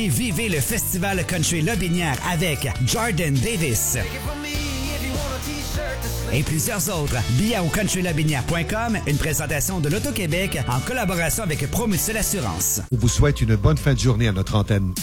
Et vivez le Festival Country Lobinière avec Jordan Davis et plusieurs autres. Billets au countrylobinière.com, une présentation de l'Auto-Québec en collaboration avec Promutuelle Assurance. On vous souhaite une bonne fin de journée à notre antenne.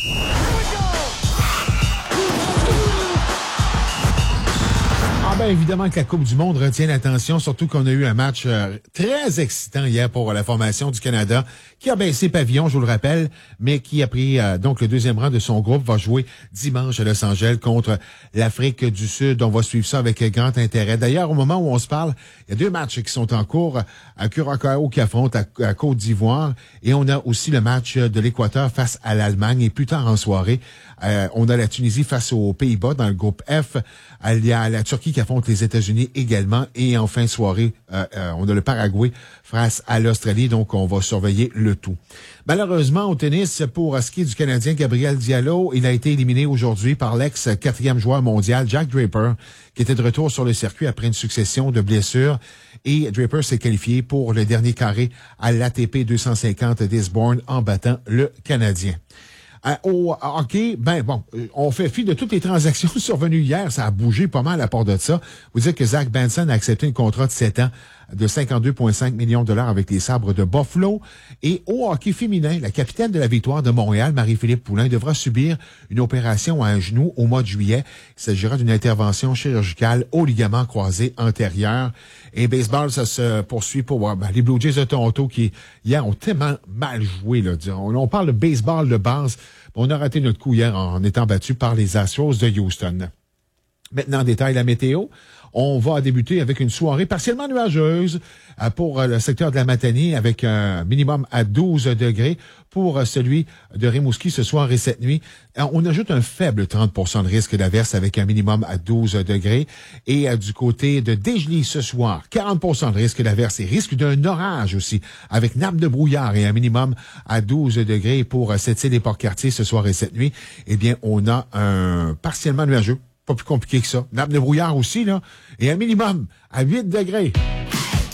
Ben évidemment que la Coupe du Monde retient l'attention, surtout qu'on a eu un match très excitant hier pour la formation du Canada, qui a baissé pavillon, je vous le rappelle, mais qui a pris donc le deuxième rang de son groupe, va jouer dimanche à Los Angeles contre l'Afrique du Sud. On va suivre ça avec grand intérêt. D'ailleurs, au moment où on se parle, il y a deux matchs qui sont en cours, à Curaçao qui affronte à Côte d'Ivoire, et on a aussi le match de l'Équateur face à l'Allemagne. Et plus tard en soirée, on a la Tunisie face aux Pays-Bas dans le groupe F. Il y a la Turquie qui affronte les États-Unis également. Et en fin de soirée, on a le Paraguay face à l'Australie. Donc, on va surveiller le tout. Malheureusement, au tennis, pour ce qui est du Canadien Gabriel Diallo, il a été éliminé aujourd'hui par l'ex-quatrième joueur mondial Jack Draper, qui était de retour sur le circuit après une succession de blessures. Et Draper s'est qualifié pour le dernier carré à l'ATP 250 d'Eastbourne en battant le Canadien. Au hockey, on fait fi de toutes les transactions survenues hier. Ça a bougé pas mal à part de ça. Vous dire que Zach Benson a accepté un contrat de 7 ans de 52,5 millions de dollars avec les Sabres de Buffalo. Et au hockey féminin, la capitaine de la Victoire de Montréal, Marie-Philippe Poulin, devra subir une opération à un genou au mois de juillet. Il s'agira d'une intervention chirurgicale au ligament croisé antérieur. Et baseball, ça se poursuit pour les Blue Jays de Toronto qui, hier, ont tellement mal joué. Là. On parle de baseball de base. On a raté notre coup hier en étant battu par les Astros de Houston. Maintenant, en détail, la météo. On va débuter avec une soirée partiellement nuageuse pour le secteur de la Matanie avec un minimum à 12 degrés. Pour celui de Rimouski ce soir et cette nuit, on ajoute un faible 30% de risque d'averse avec un minimum à 12 degrés. Et du côté de Desjely ce soir, 40% de risque d'averse et risque d'un orage aussi avec nappe de brouillard et un minimum à 12 degrés. Pour Sept-Îles et Port-Cartier ce soir et cette nuit, eh bien, on a un partiellement nuageux. Pas plus compliqué que ça. Nappe de brouillard aussi, là. Et un minimum à 8 degrés.